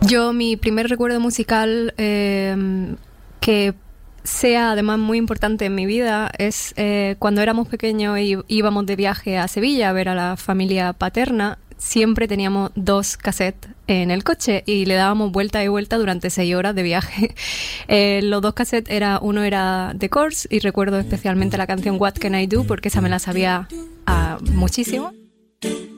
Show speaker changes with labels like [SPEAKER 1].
[SPEAKER 1] Mi primer recuerdo musical que sea además muy importante en mi vida es cuando éramos pequeños y íbamos de viaje a Sevilla a ver a la familia paterna. Siempre teníamos 2 cassettes en el coche y le dábamos vuelta y vuelta durante 6 horas de viaje. Los 2 cassettes, uno era The Course, y recuerdo especialmente la canción What Can I Do, porque esa me la sabía muchísimo.